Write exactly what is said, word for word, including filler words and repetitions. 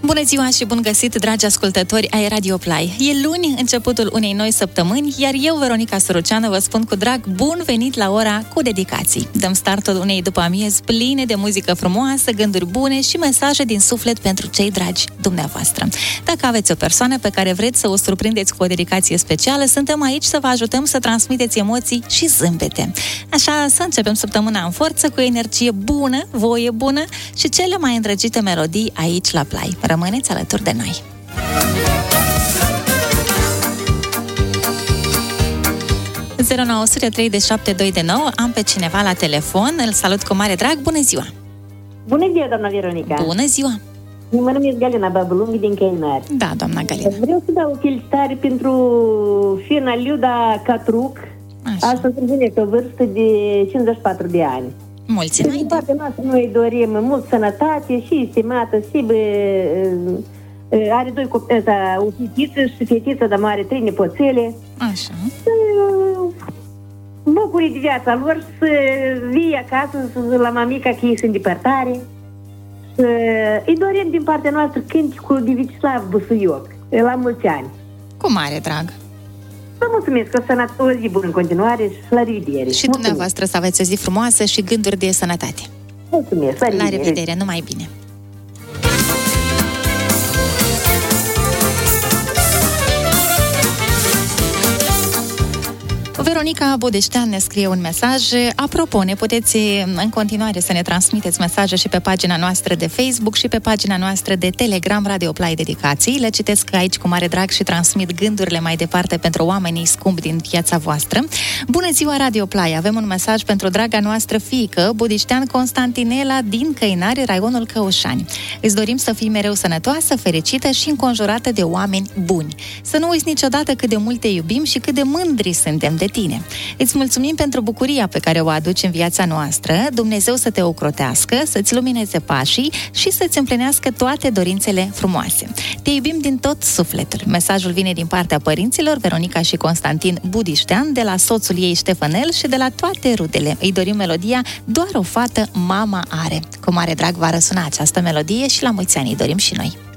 Bună ziua și bun găsit, dragi ascultători ai Radio Play. E luni, începutul unei noi săptămâni, iar eu, Veronica Soroceanu, vă spun cu drag bun venit la ora cu dedicații. Dăm startul unei după amiezi pline de muzică frumoasă, gânduri bune și mesaje din suflet pentru cei dragi dumneavoastră. Dacă aveți o persoană pe care vreți să o surprindeți cu o dedicație specială, suntem aici să vă ajutăm să transmiteți emoții și zâmbete. Așa să începem săptămâna în forță, cu energie bună, voie bună și cele mai îndrăgite melodii aici la Play. Rămâneți alături de noi! zero nouă zero trei șapte doi nouă. Am pe cineva la telefon. Îl salut cu mare drag. Bună ziua! Bună ziua, doamna Veronica! Bună ziua! Mă numesc Galina Babulunghi din Căinari. Da, doamna Galina. Vreau să dau o felicitare pentru Fina Liuda Catruc. Așa. Astăzi împlinește o vârstă de cincizeci și patru de ani. Mulți Din partea noastră noi dorim mult sănătate și estimată, și bă, are doi copii, o fetiță și fetiță, dar mai are trei nepoțele. Așa. Bucurii de viața lor, să vii acasă la mamica, că ei sunt depărtare. Îi dorim din partea noastră cânticul de Vicislav Busuioc, la mulți ani. Cu mare drag. Vă mulțumesc, o, sănăt- o zi bună în continuare și la revedere. Și mulțumesc. dumneavoastră să aveți o zi frumoasă și gânduri de sănătate. Mulțumesc, la revedere. La revedere, numai bine. Veronica Bodeștean ne scrie un mesaj. Apropo, ne puteți în continuare să ne transmiteți mesaje și pe pagina noastră de Facebook și pe pagina noastră de Telegram Radio Play Dedicații. Le citesc aici cu mare drag și transmit gândurile mai departe pentru oamenii scumpi din viața voastră. Bună ziua, Radio Play! Avem un mesaj pentru draga noastră fiică, Bodeștean Constantinela din Căinari, raionul Căușani. Îți dorim să fii mereu sănătoasă, fericită și înconjurată de oameni buni. Să nu uiți niciodată cât de mult te iubim și cât de mândri suntem de tine. Îți mulțumim pentru bucuria pe care o aduci în viața noastră. Dumnezeu să te ocrotească, să-ți lumineze pașii și să-ți împlinească toate dorințele frumoase. Te iubim din tot sufletul. Mesajul vine din partea părinților Veronica și Constantin Budiștean, de la soțul ei Ștefănel și de la toate rudele. Îi dorim melodia Doar o fată mama are. Cu mare drag va răsuna această melodie și la mulți ani îi dorim și noi.